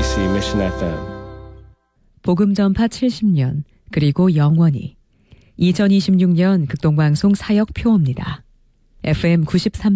KBC Mission FM. 복음 전파 70년 그리고 영원히 2026년 극동방송 사역 표어입니다. FM 93